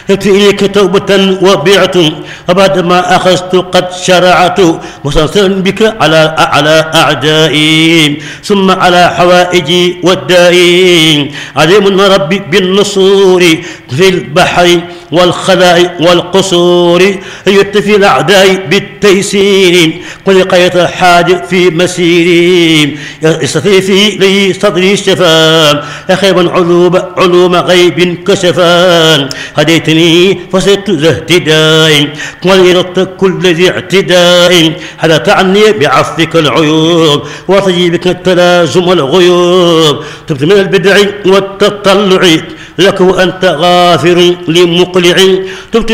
يأتي إليك توبة وبعت وبعدما أخذت قد شرعت مستنصرا بك على أعدائي ثم على حوائجي والدائي عليم ربي بالنصور في البحر والخلاء والقصور يتفي الأعداء بالتيسير قل قيت الحاج في مسيري استفي لي صدري الشفاء يا خيبا علوم غيب كشفان هديتني فصرت ذا اهتداء ولردت كل ذي اعتداء حدث عني بعفوك العيوب وتجيبك التلازم الغيوب تبت من البدع والتطلع لك وأنت غافر لمقلع تبت